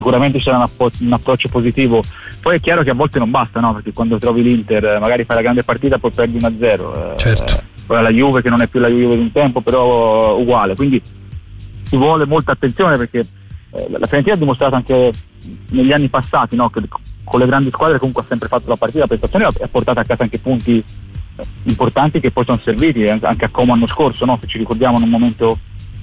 sicuramente c'era un approccio positivo. Poi è chiaro che a volte non basta, no? Perché quando trovi l'Inter magari fai la grande partita poi perdi 1-0, certo. Poi la Juve che non è più la Juve di un tempo, però uguale, quindi ci vuole molta attenzione, perché la Fiorentina ha dimostrato anche negli anni passati, no? Che con le grandi squadre comunque ha sempre fatto la partita, la prestazione, e ha portato a casa anche punti importanti che poi sono serviti anche a Como l'anno scorso, no? Se ci ricordiamo, in un momento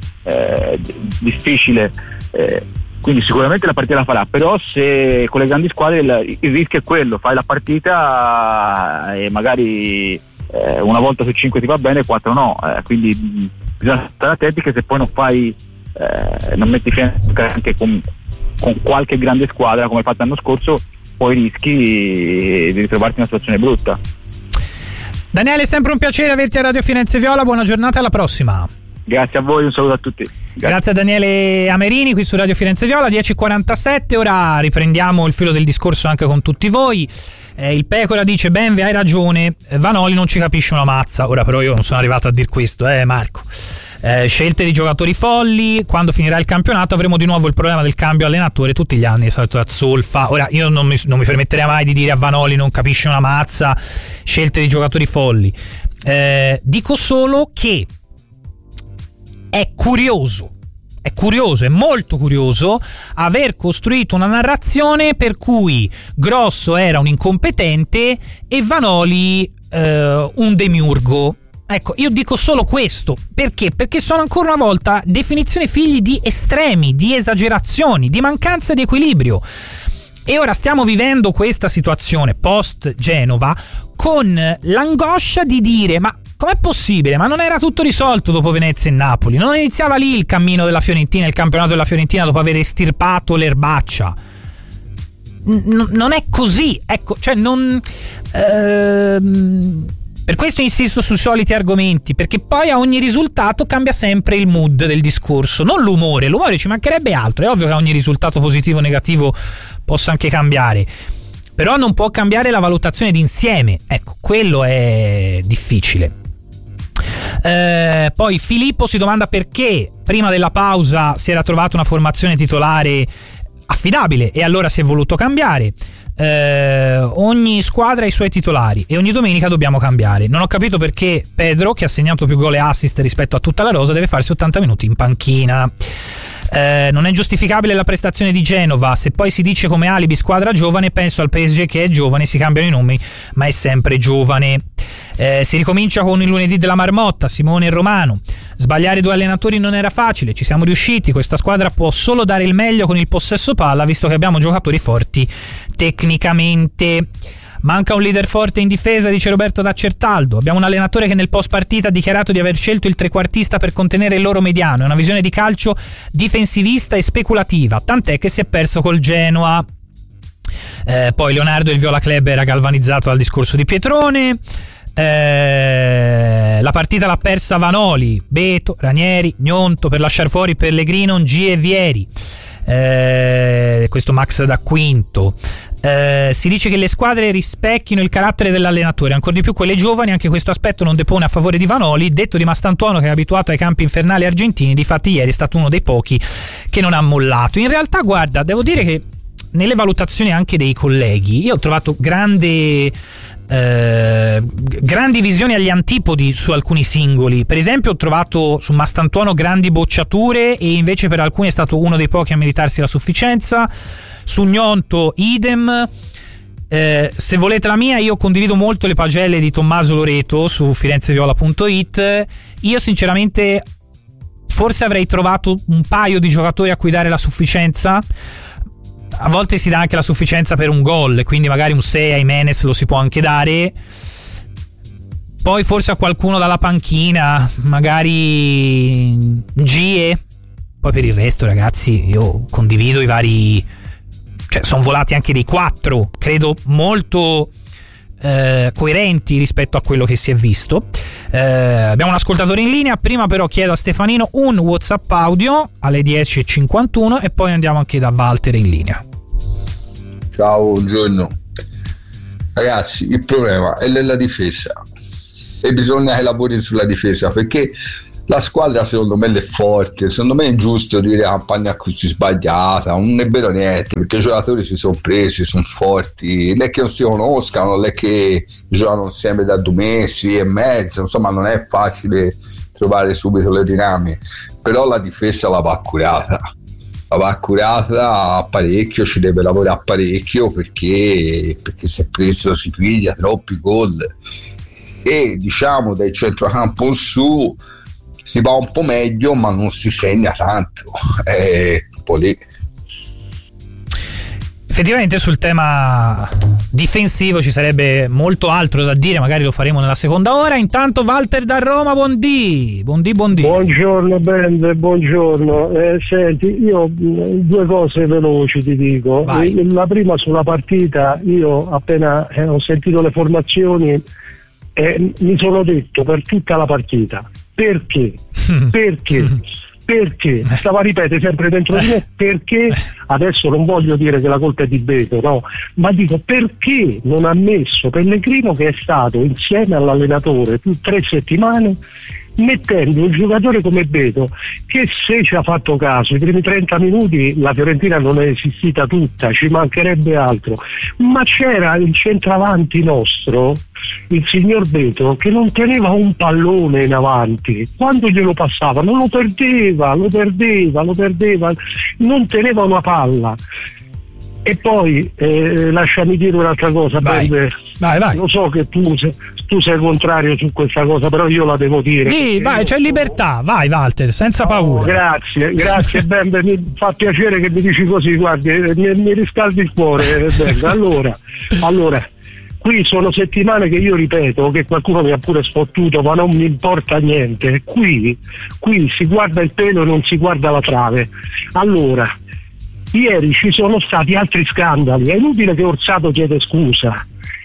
difficile, quindi sicuramente la partita la farà, però se con le grandi squadre il rischio è quello, fai la partita e magari una volta su 5 ti va bene, 4 no, quindi bisogna stare attenti che se poi non metti fianco anche con qualche grande squadra come fatto l'anno scorso, poi rischi di ritrovarti in una situazione brutta. Daniele, è sempre un piacere averti a Radio Firenze Viola, buona giornata, alla prossima. Grazie a voi, un saluto a tutti. Grazie a Daniele Amerini qui su Radio Firenze Viola, 10:47. Ora riprendiamo il filo del discorso anche con tutti voi. Il Pecora dice: Benve, hai ragione, Vanoli non ci capisce una mazza. Ora però io non sono arrivato a dir questo, Marco. Scelte di giocatori folli, quando finirà il campionato avremo di nuovo il problema del cambio allenatore tutti gli anni, solito Azzolfa. Ora io non mi permetterei mai di dire a Vanoli non capisce una mazza, scelte di giocatori folli. Dico solo che è curioso, è molto curioso aver costruito una narrazione per cui Grosso era un incompetente e Vanoli un demiurgo. Ecco, io dico solo questo. Perché? Perché sono ancora una volta definizioni figli di estremi, di esagerazioni, di mancanza di equilibrio. E ora stiamo vivendo questa situazione post Genova con l'angoscia di dire: ma com'è possibile? Ma non era tutto risolto dopo Venezia e Napoli? Non iniziava lì il cammino della Fiorentina, il campionato della Fiorentina, dopo aver estirpato l'erbaccia? Non è così, ecco, cioè non... Per questo insisto sui soliti argomenti, perché poi a ogni risultato cambia sempre il mood del discorso, non l'umore ci mancherebbe altro. È ovvio che a ogni risultato positivo o negativo possa anche cambiare, però non può cambiare la valutazione d'insieme, ecco, quello è difficile. Poi Filippo si domanda perché prima della pausa si era trovata una formazione titolare affidabile e allora si è voluto cambiare. Ogni squadra ha i suoi titolari e ogni domenica dobbiamo cambiare. Non ho capito perché Pedro, che ha segnato più gol e assist rispetto a tutta la rosa, deve farsi 80 minuti in panchina. Non è giustificabile la prestazione di Genova. Se poi si dice come alibi squadra giovane, penso al PSG che è giovane, si cambiano i nomi ma è sempre giovane. Si ricomincia con il lunedì della marmotta, Simone e Romano. Sbagliare 2 allenatori non era facile, ci siamo riusciti. Questa squadra può solo dare il meglio con il possesso palla, visto che abbiamo giocatori forti tecnicamente. Manca un leader forte in difesa, dice Roberto da Certaldo. Abbiamo un allenatore che nel post partita ha dichiarato di aver scelto il trequartista per contenere il loro mediano. È una visione di calcio difensivista e speculativa, tant'è che si è perso col Genoa. Poi Leonardo il Viola Club era galvanizzato dal discorso di Pietrone. La partita l'ha persa Vanoli, Beto, Ranieri, Gnonto per lasciare fuori Pellegrino, Ngi e Vieri. Questo Max da Quinto. Si dice che le squadre rispecchino il carattere dell'allenatore, ancor di più quelle giovani. Anche questo aspetto non depone a favore di Vanoli. Detto di Mastantuono, che è abituato ai campi infernali argentini, difatti ieri è stato uno dei pochi che non ha mollato. In realtà, guarda, devo dire che nelle valutazioni anche dei colleghi io ho trovato grandi visioni agli antipodi su alcuni singoli. Per esempio ho trovato su Mastantuono grandi bocciature e invece per alcuni è stato uno dei pochi a meritarsi la sufficienza. Su Gnonto idem. Se volete la mia, io condivido molto le pagelle di Tommaso Loreto su firenzeviola.it. Io sinceramente forse avrei trovato un paio di giocatori a cui dare la sufficienza. A volte si dà anche la sufficienza per un gol, quindi magari un 6 a Jimenez lo si può anche dare. Poi forse a qualcuno dalla panchina, magari Gie. Poi per il resto, ragazzi, io condivido i vari, cioè sono volati anche dei 4, credo molto coerenti rispetto a quello che si è visto. Abbiamo un ascoltatore in linea. Prima però chiedo a Stefanino un WhatsApp audio alle 10:51 e poi andiamo anche da Walter in linea. Ciao, buongiorno ragazzi. Il problema è nella difesa e bisogna che lavori sulla difesa, perché la squadra secondo me è forte, secondo me è ingiusto dire campagna acquisti sbagliata, non è vero niente, perché i giocatori si sono presi, sono forti, non è che non si conoscano, non è che giocano insieme da 2 mesi e mezzo, insomma non è facile trovare subito le dinamiche, però la difesa la va accurata parecchio, ci deve lavorare parecchio perché si piglia troppi gol e diciamo dai centrocampo in su si va un po' meglio ma non si segna tanto, un po' lì. Effettivamente sul tema difensivo ci sarebbe molto altro da dire, magari lo faremo nella seconda ora. Intanto Walter da Roma, buondì. Buongiorno band, buongiorno. Senti, io 2 cose veloci ti dico. La prima sulla partita, io appena ho sentito le formazioni mi sono detto per tutta la partita perché stava a ripetere sempre dentro di me perché adesso non voglio dire che la colpa è di Beto, no, ma dico perché non ha messo Pellegrino, che è stato insieme all'allenatore più 3 settimane, mettendo un giocatore come Beto, che se ci ha fatto caso i primi 30 minuti la Fiorentina non è esistita tutta, ci mancherebbe altro, ma c'era il centravanti nostro, il signor Beto, che non teneva un pallone in avanti, quando glielo passavano lo perdeva, non teneva una palla. E poi lasciami dire un'altra cosa, vai. Lo so che tu sei contrario su questa cosa, però io la devo dire. Sì, vai, c'è libertà, vai Walter, senza paura. Grazie Ben, mi fa piacere che mi dici così, guardi, mi riscaldi il cuore, Ben. Allora, qui sono settimane che io ripeto, che qualcuno mi ha pure sfottuto, ma non mi importa niente. Qui si guarda il pelo e non si guarda la trave. Allora, ieri ci sono stati altri scandali, è inutile che Orsato chiede scusa.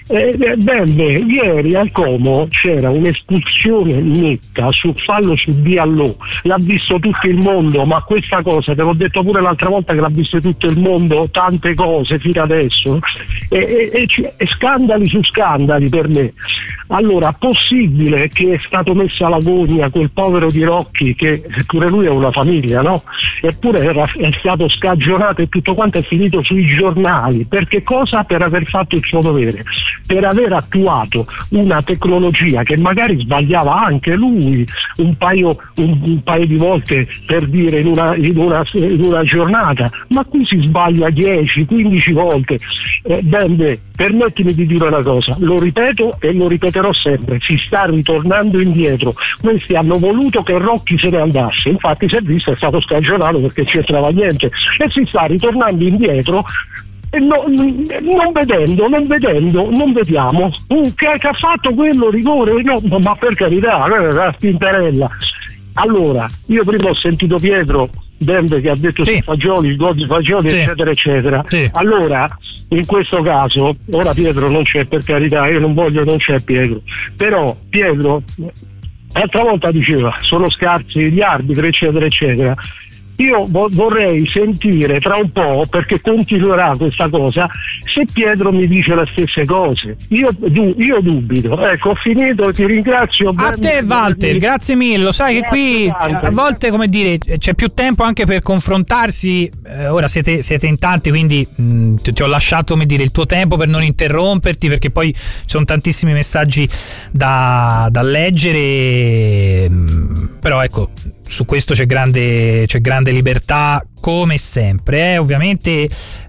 Ieri al Como c'era un'espulsione netta sul fallo su Diallo, l'ha visto tutto il mondo, ma questa cosa te l'ho detto pure l'altra volta che l'ha visto tutto il mondo, tante cose fino adesso, e scandali su scandali per me. Allora, possibile che è stato messo alla gogna quel povero Di Rocchi, che pure lui ha una famiglia, no? Eppure è stato scagionato e tutto quanto è finito sui giornali. Per che cosa? Per aver fatto il suo dovere, per aver attuato una tecnologia che magari sbagliava anche lui un paio di volte, per dire in una giornata, ma qui si sbaglia 10-15 volte. Permettimi di dire una cosa, lo ripeto e lo ripeterò sempre, si sta ritornando indietro. Questi hanno voluto che Rocchi se ne andasse, infatti si è visto, è stato scagionato perché c'entrava niente, e si sta ritornando indietro. Non vediamo che ha fatto quello rigore, no, ma per carità, la Spintarella. Allora, io prima ho sentito Pietro Dende che ha detto sì, Fagioli, il gol di Fagioli, sì, eccetera. Sì. Allora, in questo caso, ora Pietro non c'è, per carità, io non c'è Pietro, però Pietro l'altra volta diceva sono scarsi gli arbitri, eccetera, eccetera. Io vorrei sentire tra un po', perché continuerà questa cosa, se Pietro mi dice le stesse cose. Io dubito. Ecco, ho finito, ti ringrazio. A te Walter, grazie mille. Lo sai che qui a volte, come dire, c'è più tempo anche per confrontarsi. Ora siete in tanti, quindi ti ho lasciato, come dire, il tuo tempo per non interromperti, perché poi ci sono tantissimi messaggi da leggere. Però ecco, su questo c'è grande libertà, come sempre. Ovviamente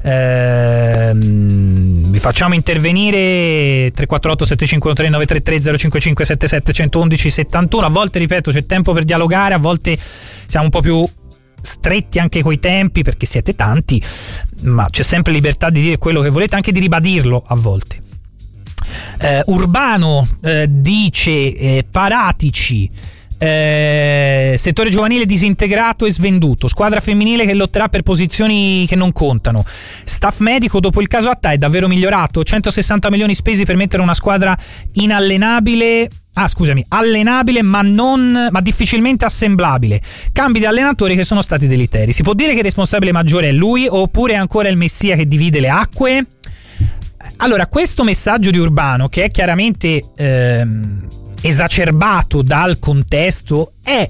vi facciamo intervenire 348 7513 933 055 77 111 71. A volte, ripeto, c'è tempo per dialogare, a volte siamo un po' più stretti anche coi tempi perché siete tanti, ma c'è sempre libertà di dire quello che volete, anche di ribadirlo a volte. Urbano dice Paratici, settore giovanile disintegrato e svenduto, squadra femminile che lotterà per posizioni che non contano, staff medico dopo il caso Atta è davvero migliorato, 160 milioni spesi per mettere una squadra allenabile ma difficilmente assemblabile, cambi di allenatori che sono stati deleteri. Si può dire che il responsabile maggiore è lui oppure è ancora il messia che divide le acque? Allora, questo messaggio di Urbano, che è chiaramente esacerbato dal contesto, è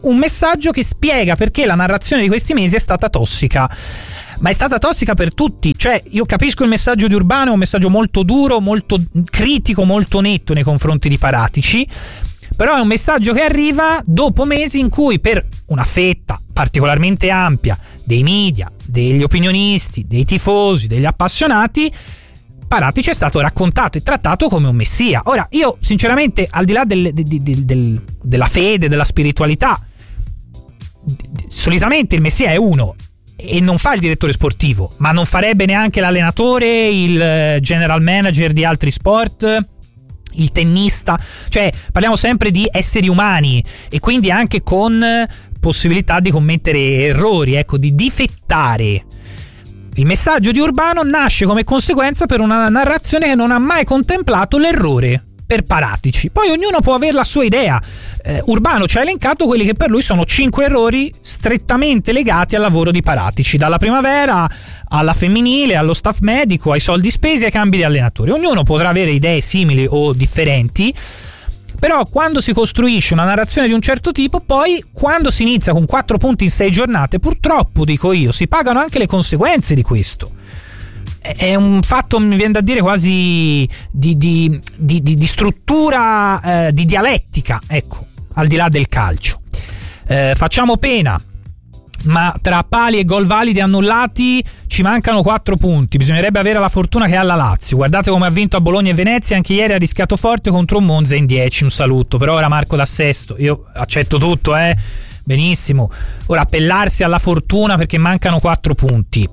un messaggio che spiega perché la narrazione di questi mesi è stata tossica. Ma è stata tossica per tutti. Cioè, io capisco il messaggio di Urbano, è un messaggio molto duro, molto critico, molto netto nei confronti di Paratici, però è un messaggio che arriva dopo mesi in cui per una fetta particolarmente ampia dei media, degli opinionisti, dei tifosi, degli appassionati, Paratici è stato raccontato e trattato come un messia. Ora, io sinceramente, al di là della fede, della spiritualità, solitamente il messia è uno e non fa il direttore sportivo, ma non farebbe neanche l'allenatore, il general manager di altri sport, il tennista. Cioè, parliamo sempre di esseri umani e quindi anche con possibilità di commettere errori, ecco, di difettare. Il messaggio di Urbano nasce come conseguenza per una narrazione che non ha mai contemplato l'errore per Paratici. Poi ognuno può avere la sua idea. Urbano ci ha elencato quelli che per lui sono 5 errori strettamente legati al lavoro di Paratici, dalla primavera alla femminile, allo staff medico, ai soldi spesi, ai cambi di allenatori. Ognuno potrà avere idee simili o differenti, però quando si costruisce una narrazione di un certo tipo, poi quando si inizia con 4 punti in 6 giornate, purtroppo, dico io, si pagano anche le conseguenze di questo. È un fatto, mi viene da dire, quasi di struttura, di dialettica, ecco, al di là del calcio. Facciamo pena, ma tra pali e gol validi annullati ci mancano 4 punti. Bisognerebbe avere la fortuna che ha la Lazio. Guardate come ha vinto a Bologna e Venezia, anche ieri ha rischiato forte contro un Monza in 10. Un saluto. Però ora Marco da Sesto, io accetto tutto, benissimo. Ora appellarsi alla fortuna perché mancano 4 punti.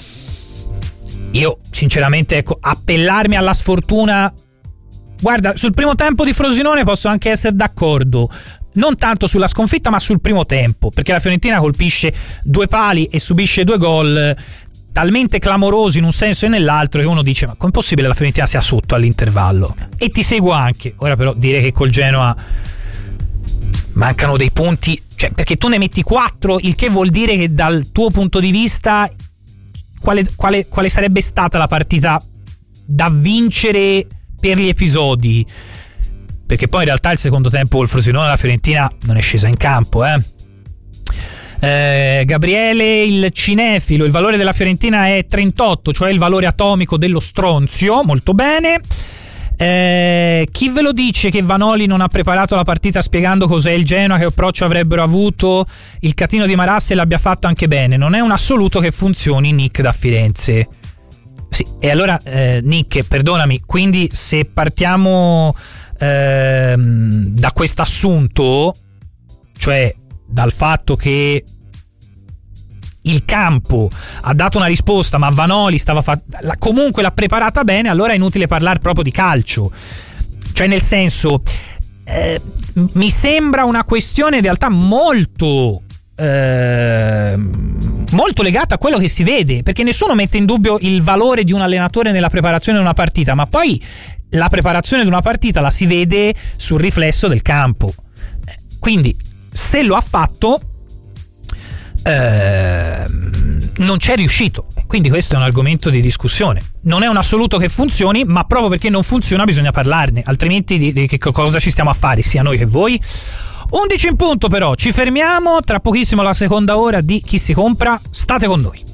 Io sinceramente, ecco, appellarmi alla sfortuna, guarda, sul primo tempo di Frosinone posso anche essere d'accordo, non tanto sulla sconfitta ma sul primo tempo, perché la Fiorentina colpisce 2 pali e subisce 2 gol talmente clamorosi in un senso e nell'altro che uno dice: ma com'è possibile la Fiorentina sia sotto all'intervallo? E ti seguo anche. Ora però dire che col Genoa mancano dei punti, cioè, perché tu ne metti 4, il che vuol dire che dal tuo punto di vista quale sarebbe stata la partita da vincere per gli episodi? Perché poi in realtà il secondo tempo il Frosinone, la Fiorentina non è scesa in campo. Gabriele il cinefilo, il valore della Fiorentina è 38, cioè il valore atomico dello stronzio. Molto bene. Chi ve lo dice che Vanoli non ha preparato la partita spiegando cos'è il Genoa, che approccio avrebbero avuto? Il catino di Marassi l'abbia fatto anche bene. Non è un assoluto che funzioni Nick da Firenze. Sì, e allora Nick, perdonami, quindi se partiamo da questo assunto, cioè dal fatto che il campo ha dato una risposta ma Vanoli comunque l'ha preparata bene, allora è inutile parlare proprio di calcio. Cioè, nel senso, mi sembra una questione in realtà molto legata a quello che si vede, perché nessuno mette in dubbio il valore di un allenatore nella preparazione di una partita, ma poi la preparazione di una partita la si vede sul riflesso del campo. Quindi se lo ha fatto, non c'è riuscito, quindi questo è un argomento di discussione. Non è un assoluto che funzioni, ma proprio perché non funziona bisogna parlarne, altrimenti di che cosa ci stiamo a fare, sia noi che voi. 11 in punto, però ci fermiamo, tra pochissimo la seconda ora di Chi si compra. State con noi.